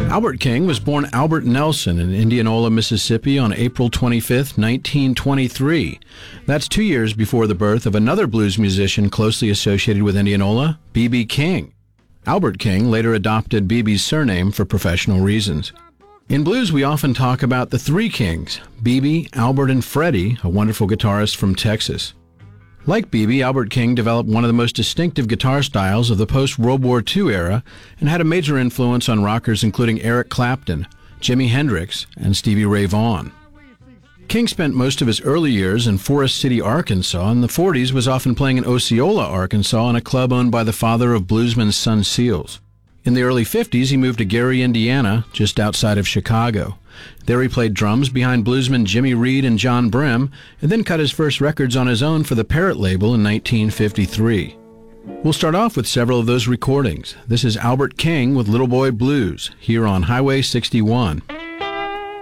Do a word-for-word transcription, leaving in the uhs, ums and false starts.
Albert King was born Albert Nelson in Indianola, Mississippi on April twenty-fifth, nineteen twenty-three. That's two years before the birth of another blues musician closely associated with Indianola, B B King. Albert King later adopted B B's surname for professional reasons. In blues, we often talk about the three Kings, B B, Albert, and Freddie, a wonderful guitarist from Texas. Like B B, Albert King developed one of the most distinctive guitar styles of the post-World War Two era and had a major influence on rockers including Eric Clapton, Jimi Hendrix, and Stevie Ray Vaughan. King spent most of his early years in Forest City, Arkansas. In the forties, was often playing in Osceola, Arkansas, in a club owned by the father of bluesman Son Seals. In the early fifties, he moved to Gary, Indiana, just outside of Chicago. There he played drums behind bluesmen Jimmy Reed and John Brim, and then cut his first records on his own for the Parrot label in nineteen fifty-three. We'll start off with several of those recordings. This is Albert King with Little Boy Blues, here on Highway sixty-one.